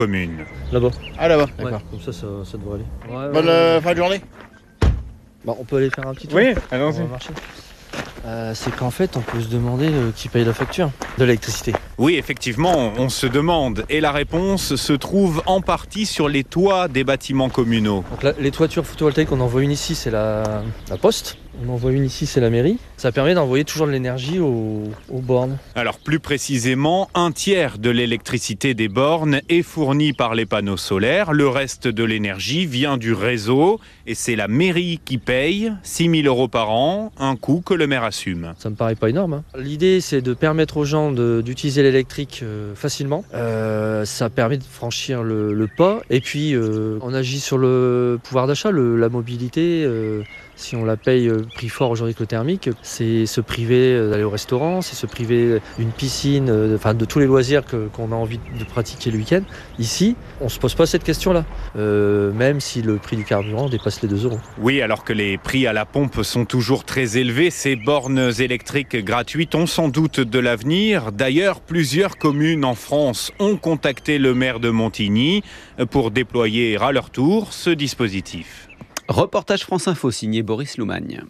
Commune. Là-bas. Ah là-bas, Ouais, d'accord. comme ça devrait aller. Ouais, Bonne fin de journée. Bah, on peut aller faire un petit tour. Oui, On allons-y. va marcher. C'est qu'en fait, on peut se demander qui paye la facture de l'électricité. Oui, effectivement, on se demande. Et la réponse se trouve en partie sur les toits des bâtiments communaux. Donc là, les toitures photovoltaïques, on en voit une ici, c'est la poste. On en voit une ici, c'est la mairie. Ça permet d'envoyer toujours de l'énergie aux bornes. Alors plus précisément, un tiers de l'électricité des bornes est fournie par les panneaux solaires. Le reste de l'énergie vient du réseau et c'est la mairie qui paye 6 000 € par an, un coût que le maire assume. Ça me paraît pas énorme, hein. L'idée, c'est de permettre aux gens d'utiliser l'électrique facilement. Ça permet de franchir le pas. Et puis, on agit sur le pouvoir d'achat, la mobilité. Si on la paye prix fort aujourd'hui que le thermique, c'est se priver d'aller au restaurant, c'est se priver d'une piscine, de tous les loisirs qu'on a envie de pratiquer le week-end. Ici, on ne se pose pas cette question-là, même si le prix du carburant dépasse les 2 €. Oui, alors que les prix à la pompe sont toujours très élevés, ces bornes électriques gratuites ont sans doute de l'avenir. D'ailleurs, plusieurs communes en France ont contacté le maire de Montigny pour déployer à leur tour ce dispositif. Reportage France Info signé Boris Loumagne.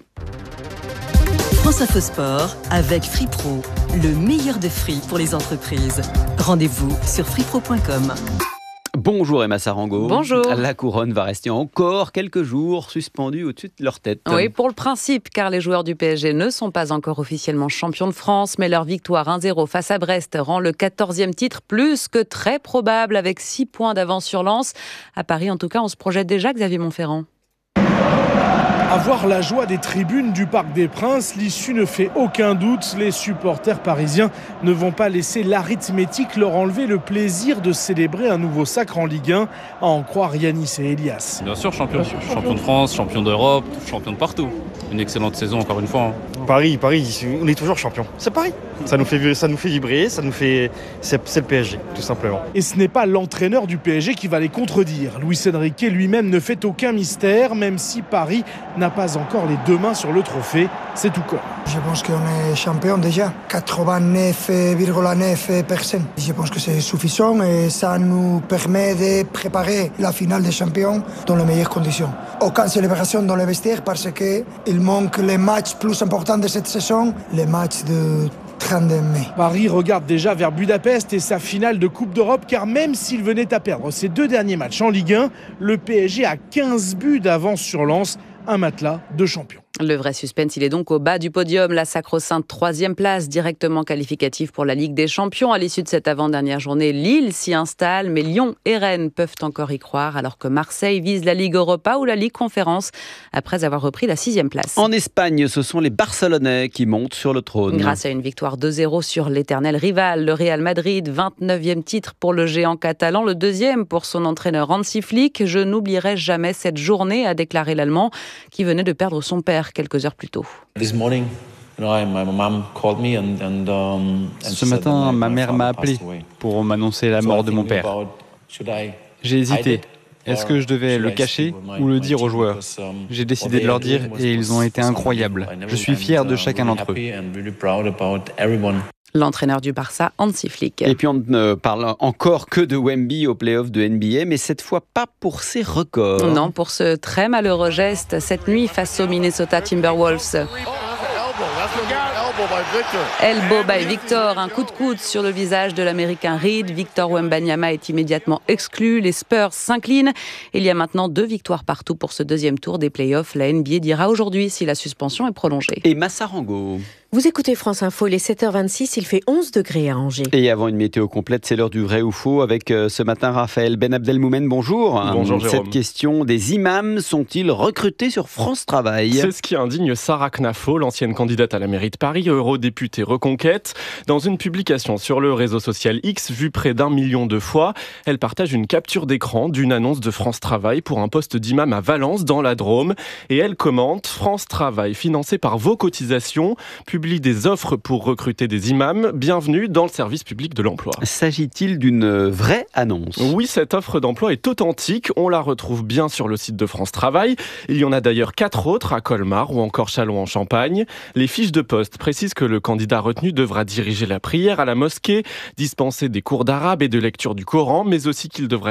France Info Sport avec Free Pro, le meilleur de free pour les entreprises. Rendez-vous sur freepro.com. Bonjour Emma Sarango. Bonjour. La couronne va rester encore quelques jours suspendue au-dessus de leur tête. Oui, pour le principe, car les joueurs du PSG ne sont pas encore officiellement champions de France, mais leur victoire 1-0 face à Brest rend le 14e titre plus que très probable avec 6 points d'avance sur Lens. À Paris, en tout cas, on se projette déjà, Xavier Montferrand. Avoir la joie des tribunes du Parc des Princes, l'issue ne fait aucun doute. Les supporters parisiens ne vont pas laisser l'arithmétique leur enlever le plaisir de célébrer un nouveau sacre en Ligue 1, à en croire Yanis et Elias. Bien sûr, champion de France, champion d'Europe, champion de partout. Une excellente saison encore une fois. Paris, on est toujours champion. C'est Paris. Ça nous fait vibrer, c'est le PSG, tout simplement. Et ce n'est pas l'entraîneur du PSG qui va les contredire. Luis Enrique lui-même ne fait aucun mystère, même si Paris n'a pas encore les 2 mains sur le trophée. C'est tout comme. Je pense qu'on est champion déjà. 89,9%. Je pense que c'est suffisant et ça nous permet de préparer la finale des champions dans les meilleures conditions. Aucune célébration dans le vestiaire parce qu'il manque les matchs plus importants de cette saison, les matchs de 32 mai. Paris regarde déjà vers Budapest et sa finale de Coupe d'Europe, car même s'il venait à perdre ses 2 derniers matchs en Ligue 1, le PSG a 15 buts d'avance sur Lens, un matelas de champion. Le vrai suspense, il est donc au bas du podium. La sacro-sainte 3e place, directement qualificative pour la Ligue des Champions. À l'issue de cette avant-dernière journée, Lille s'y installe, mais Lyon et Rennes peuvent encore y croire, alors que Marseille vise la Ligue Europa ou la Ligue Conférence, après avoir repris la 6e place. En Espagne, ce sont les Barcelonais qui montent sur le trône. Grâce à une victoire 2-0 sur l'éternel rival, le Real Madrid, 29e titre pour le géant catalan, le 2e pour son entraîneur Hansi Flick. Je n'oublierai jamais cette journée, a déclaré l'Allemand, qui venait de perdre son père quelques heures plus tôt. Ce matin, ma mère m'a appelé pour m'annoncer la mort de mon père. J'ai hésité. Est-ce que je devais le cacher ou le dire aux joueurs ? J'ai décidé de leur dire et ils ont été incroyables. Je suis fier de chacun d'entre eux. L'entraîneur du Barça, Hansi Flick. Et puis on ne parle encore que de Wemby au play-off de NBA, mais cette fois pas pour ses records. Non, pour ce très malheureux geste cette nuit face aux Minnesota Timberwolves. Elbow by Victor, un coup de coude sur le visage de l'Américain Reed. Victor Wembanyama est immédiatement exclu. Les Spurs s'inclinent. Il y a maintenant 2 victoires partout pour ce 2e tour des playoffs. La NBA dira aujourd'hui si la suspension est prolongée. Et Massarango. Vous écoutez France Info, il est 7h26, il fait 11 degrés à Angers. Et avant une météo complète, c'est l'heure du vrai ou faux avec ce matin Raphaël Ben Abdelmoumen, bonjour. Bonjour Jérôme. Cette question, des imams sont-ils recrutés sur France Travail ? C'est ce qui indigne Sarah Knafo, l'ancienne candidate à la mairie de Paris, eurodéputée Reconquête. Dans une publication sur le réseau social X, vue près d'1 million de fois, elle partage une capture d'écran d'une annonce de France Travail pour un poste d'imam à Valence, dans la Drôme. Et elle commente « France Travail, financé par vos cotisations, publie des offres pour recruter des imams. Bienvenue dans le service public de l'emploi. » S'agit-il d'une vraie annonce ? Oui, cette offre d'emploi est authentique. On la retrouve bien sur le site de France Travail. Il y en a d'ailleurs 4 autres à Colmar ou encore Châlons-en-Champagne. Les fiches de poste précisent précise que le candidat retenu devra diriger la prière à la mosquée, dispenser des cours d'arabe et de lecture du Coran, mais aussi qu'il devra